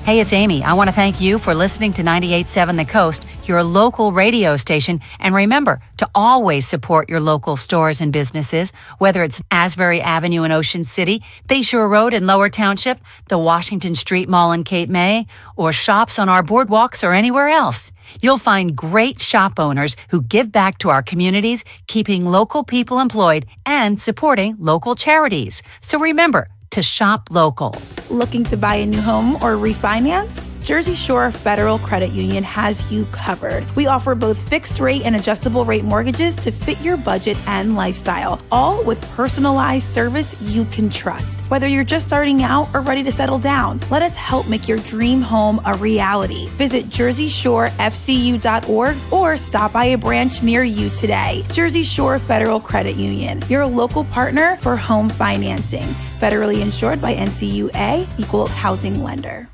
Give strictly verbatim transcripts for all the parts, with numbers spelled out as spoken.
Hey, it's Amy. I want to thank you for listening to ninety-eight point seven The Coast, your local radio station. And remember to always support your local stores and businesses, whether it's Asbury Avenue in Ocean City, Bayshore Road in Lower Township, the Washington Street Mall in Cape May, or shops on our boardwalks or anywhere else. You'll find great shop owners who give back to our communities, keeping local people employed and supporting local charities. So remember to shop local. Looking to buy a new home or refinance? Jersey Shore Federal Credit Union has you covered. We offer both fixed rate and adjustable rate mortgages to fit your budget and lifestyle, all with personalized service you can trust. Whether you're just starting out or ready to settle down, let us help make your dream home a reality. Visit jersey shore f c u dot org or stop by a branch near you today. Jersey Shore Federal Credit Union, your local partner for home financing. Federally insured by N C U A, Equal Housing Lender.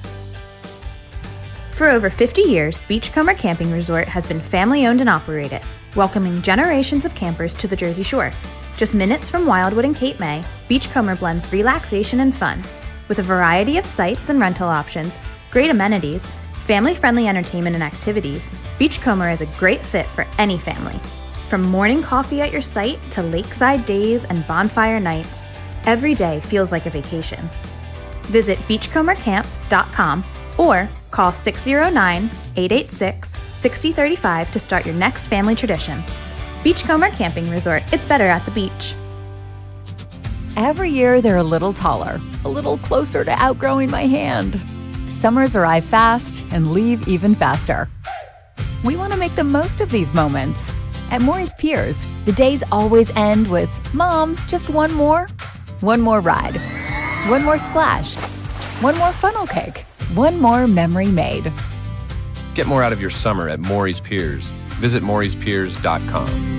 For over fifty years, Beachcomber Camping Resort has been family-owned and operated, welcoming generations of campers to the Jersey Shore. Just minutes from Wildwood and Cape May, Beachcomber blends relaxation and fun. With a variety of sites and rental options, great amenities, family-friendly entertainment and activities, Beachcomber is a great fit for any family. From morning coffee at your site to lakeside days and bonfire nights, every day feels like a vacation. Visit beachcomber camp dot com or call six oh nine, eight eight six, six oh three five to start your next family tradition. Beachcomber Camping Resort, it's better at the beach. Every year they're a little taller, a little closer to outgrowing my hand. Summers arrive fast and leave even faster. We want to make the most of these moments. At Maury's Piers, the days always end with, Mom, just one more? One more ride. One more splash. One more funnel cake. One more memory made. Get more out of your summer at Maury's Piers. Visit Maury's Piers dot com.